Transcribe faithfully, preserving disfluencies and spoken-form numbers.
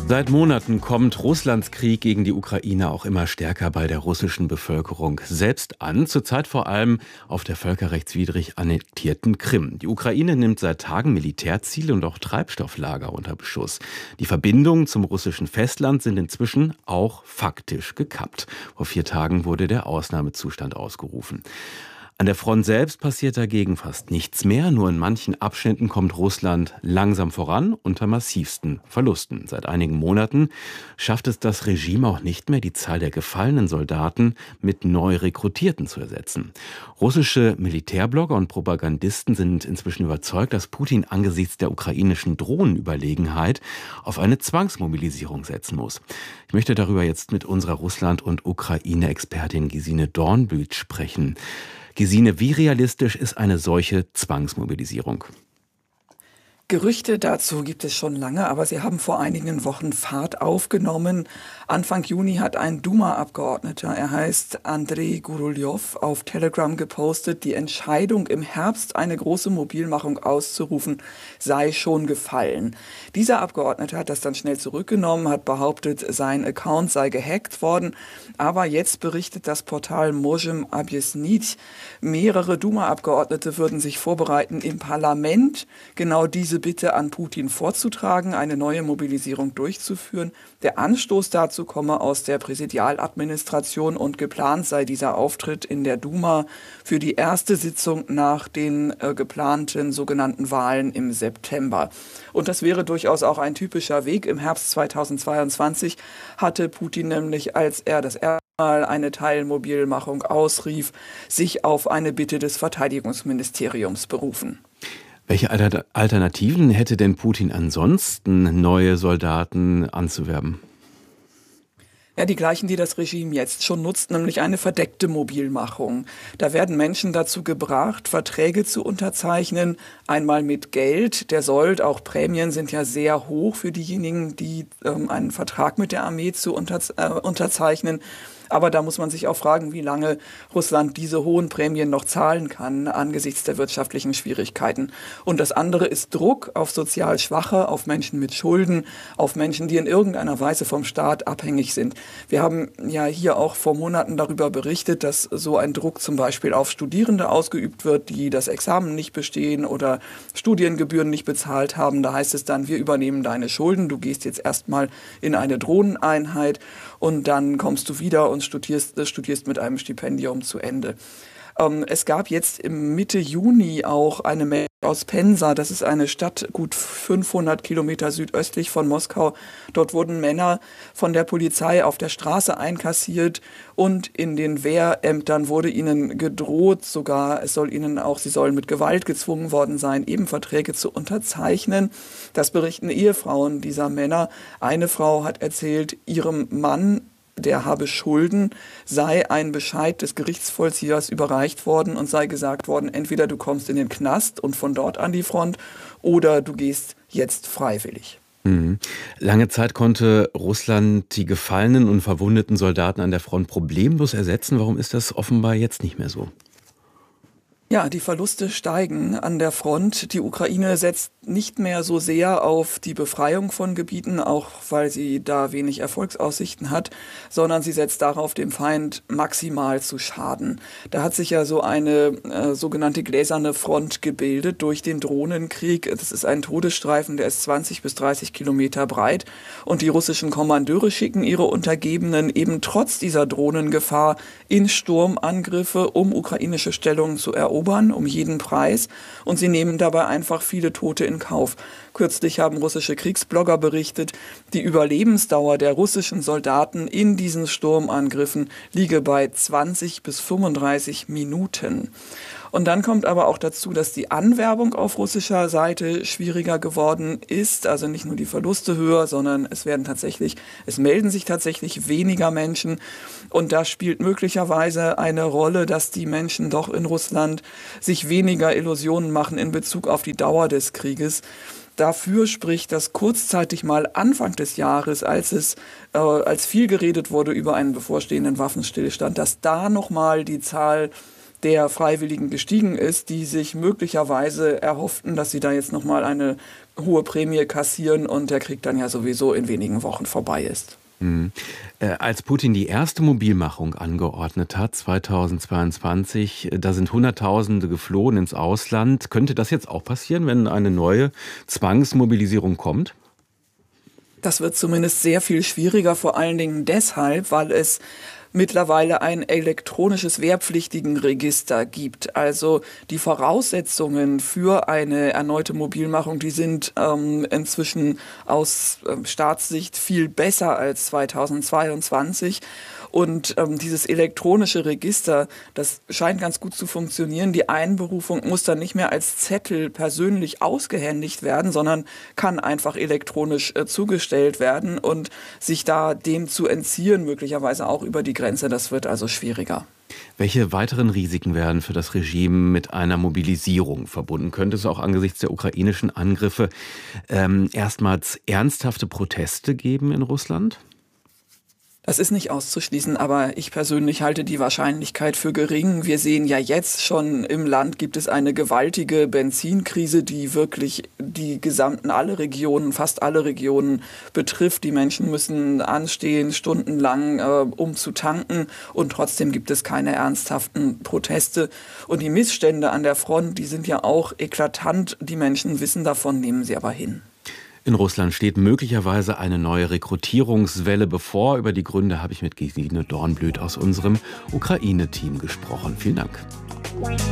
Seit Monaten kommt Russlands Krieg gegen die Ukraine auch immer stärker bei der russischen Bevölkerung selbst an, zurzeit vor allem auf der völkerrechtswidrig annektierten Krim. Die Ukraine nimmt seit Tagen Militärziele und auch Treibstofflager unter Beschuss. Die Verbindungen zum russischen Festland sind inzwischen auch faktisch gekappt. Vor vier Tagen wurde der Ausnahmezustand ausgerufen. An der Front selbst passiert dagegen fast nichts mehr. Nur in manchen Abschnitten kommt Russland langsam voran, unter massivsten Verlusten. Seit einigen Monaten schafft es das Regime auch nicht mehr, die Zahl der gefallenen Soldaten mit neu Rekrutierten zu ersetzen. Russische Militärblogger und Propagandisten sind inzwischen überzeugt, dass Putin angesichts der ukrainischen Drohnenüberlegenheit auf eine Zwangsmobilisierung setzen muss. Ich möchte darüber jetzt mit unserer Russland- und Ukraine-Expertin Gesine Dornbühl sprechen. Gesine, wie realistisch ist eine solche Zwangsmobilisierung? Gerüchte dazu gibt es schon lange, aber sie haben vor einigen Wochen Fahrt aufgenommen. Anfang Juni hat ein Duma-Abgeordneter, er heißt Andrei Guruljow, auf Telegram gepostet, die Entscheidung im Herbst eine große Mobilmachung auszurufen, sei schon gefallen. Dieser Abgeordnete hat das dann schnell zurückgenommen, hat behauptet, sein Account sei gehackt worden. Aber jetzt berichtet das Portal Możem Objaśnić, mehrere Duma-Abgeordnete würden sich vorbereiten, im Parlament genau diese Bitte an Putin vorzutragen, eine neue Mobilisierung durchzuführen. Der Anstoß dazu komme aus der Präsidialadministration und geplant sei dieser Auftritt in der Duma für die erste Sitzung nach den äh, geplanten sogenannten Wahlen im September. Und das wäre durchaus auch ein typischer Weg. Im Herbst zweitausendzweiundzwanzig hatte Putin nämlich, als er das erste Mal eine Teilmobilmachung ausrief, sich auf eine Bitte des Verteidigungsministeriums berufen. Welche Alternativen hätte denn Putin ansonsten, neue Soldaten anzuwerben? Ja, die gleichen, die das Regime jetzt schon nutzt, nämlich eine verdeckte Mobilmachung. Da werden Menschen dazu gebracht, Verträge zu unterzeichnen, einmal mit Geld. Der Sold, auch Prämien sind ja sehr hoch für diejenigen, die ähm, einen Vertrag mit der Armee zu unter, äh, unterzeichnen. Aber da muss man sich auch fragen, wie lange Russland diese hohen Prämien noch zahlen kann angesichts der wirtschaftlichen Schwierigkeiten. Und das andere ist Druck auf sozial Schwache, auf Menschen mit Schulden, auf Menschen, die in irgendeiner Weise vom Staat abhängig sind. Wir haben ja hier auch vor Monaten darüber berichtet, dass so ein Druck zum Beispiel auf Studierende ausgeübt wird, die das Examen nicht bestehen oder Studiengebühren nicht bezahlt haben. Da heißt es dann, wir übernehmen deine Schulden, du gehst jetzt erstmal in eine Drohneneinheit und dann kommst du wieder und studierst, studierst mit einem Stipendium zu Ende. Ähm, es gab jetzt im Mitte Juni auch eine Meldung aus Pensa, das ist eine Stadt gut fünfhundert Kilometer südöstlich von Moskau. Dort wurden Männer von der Polizei auf der Straße einkassiert und in den Wehrämtern wurde ihnen gedroht, sogar es soll ihnen auch, sie sollen mit Gewalt gezwungen worden sein, eben Verträge zu unterzeichnen. Das berichten Ehefrauen dieser Männer. Eine Frau hat erzählt, ihrem Mann, der habe Schulden, sei ein Bescheid des Gerichtsvollziehers überreicht worden und sei gesagt worden, entweder du kommst in den Knast und von dort an die Front oder du gehst jetzt freiwillig. Mhm. Lange Zeit konnte Russland die gefallenen und verwundeten Soldaten an der Front problemlos ersetzen. Warum ist das offenbar jetzt nicht mehr so? Ja, die Verluste steigen an der Front. Die Ukraine setzt nicht mehr so sehr auf die Befreiung von Gebieten, auch weil sie da wenig Erfolgsaussichten hat, sondern sie setzt darauf, dem Feind maximal zu schaden. Da hat sich ja so eine äh, sogenannte gläserne Front gebildet durch den Drohnenkrieg. Das ist ein Todesstreifen, der ist zwanzig bis dreißig Kilometer breit. Und die russischen Kommandeure schicken ihre Untergebenen eben trotz dieser Drohnengefahr in Sturmangriffe, um ukrainische Stellungen zu erobern, um jeden Preis. Und sie nehmen dabei einfach viele Tote in Kauf. Kürzlich haben russische Kriegsblogger berichtet, die Überlebensdauer der russischen Soldaten in diesen Sturmangriffen liege bei zwanzig bis fünfunddreißig Minuten. Und dann kommt aber auch dazu, dass die Anwerbung auf russischer Seite schwieriger geworden ist. Also nicht nur die Verluste höher, sondern es werden tatsächlich, es melden sich tatsächlich weniger Menschen. Und da spielt möglicherweise eine Rolle, dass die Menschen doch in Russland sich weniger Illusionen machen in Bezug auf die Dauer des Krieges. Dafür spricht, dass kurzzeitig mal Anfang des Jahres, als es äh, als viel geredet wurde über einen bevorstehenden Waffenstillstand, dass da nochmal die Zahl der Freiwilligen gestiegen ist, die sich möglicherweise erhofften, dass sie da jetzt nochmal eine hohe Prämie kassieren und der Krieg dann ja sowieso in wenigen Wochen vorbei ist. Mhm. Äh, als Putin die erste Mobilmachung angeordnet hat, zweitausendzweiundzwanzig, da sind Hunderttausende geflohen ins Ausland. Könnte das jetzt auch passieren, wenn eine neue Zwangsmobilisierung kommt? Das wird zumindest sehr viel schwieriger, vor allen Dingen deshalb, weil es mittlerweile ein elektronisches Wehrpflichtigenregister gibt. Also die Voraussetzungen für eine erneute Mobilmachung, die sind ähm, inzwischen aus ähm, Staatssicht viel besser als zweitausendzweiundzwanzig. Und ähm, dieses elektronische Register, das scheint ganz gut zu funktionieren. Die Einberufung muss dann nicht mehr als Zettel persönlich ausgehändigt werden, sondern kann einfach elektronisch äh, zugestellt werden und sich da dem zu entziehen, möglicherweise auch über die Grenze. Das wird also schwieriger. Welche weiteren Risiken werden für das Regime mit einer Mobilisierung verbunden? Könnte es auch angesichts der ukrainischen Angriffe ähm, erstmals ernsthafte Proteste geben in Russland? Das ist nicht auszuschließen, aber ich persönlich halte die Wahrscheinlichkeit für gering. Wir sehen ja jetzt schon, im Land gibt es eine gewaltige Benzinkrise, die wirklich die gesamten, alle Regionen, fast alle Regionen betrifft. Die Menschen müssen anstehen, stundenlang, äh, um zu tanken, und trotzdem gibt es keine ernsthaften Proteste. Und die Missstände an der Front, die sind ja auch eklatant. Die Menschen wissen davon, nehmen sie aber hin. In Russland steht möglicherweise eine neue Rekrutierungswelle bevor. Über die Gründe habe ich mit Gesine Dornblüt aus unserem Ukraine-Team gesprochen. Vielen Dank.